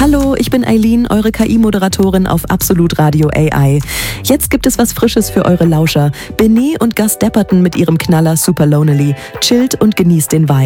Hallo, ich bin Eileen, eure KI-Moderatorin auf Absolut Radio AI. Jetzt gibt es was Frisches für eure Lauscher. Benet und Gus Depperton mit ihrem Knaller Super Lonely. Chillt und genießt den Vibe.